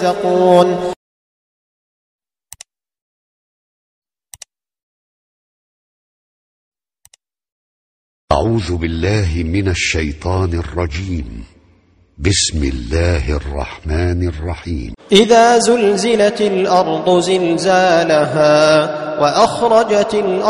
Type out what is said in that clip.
يتقون. أعوذ بالله من الشيطان الرجيم. بسم الله الرحمن الرحيم. إذا زلزلت الأرض زلزالها وأخرجت الأرض